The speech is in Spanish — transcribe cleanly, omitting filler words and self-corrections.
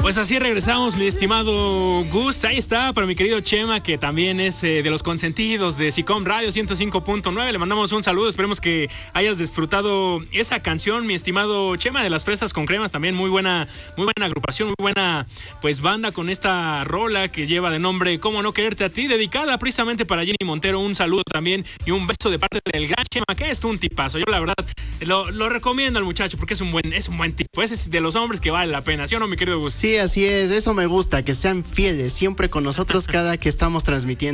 Pues así regresamos, mi estimado Gus. Ahí está, para mi querido Chema, que también es de los consentidos de SICOM Radio 105.9. Le mandamos un saludo. Esperemos que hayas disfrutado esa canción, mi estimado Chema, de Las Fresas con Cremas. También muy buena agrupación, muy buena pues banda con esta rola que lleva de nombre Cómo no quererte a ti, dedicada precisamente para Jenny Montero. Un saludo también y un beso de parte del gran Chema, que es un tipazo. Yo la verdad lo recomiendo al muchacho porque es un buen tipo. Ese es de los hombres que vale la pena, ¿sí o no, mi querido Gus? Sí, así es, eso me gusta, que sean fieles siempre con nosotros cada que estamos transmitiendo.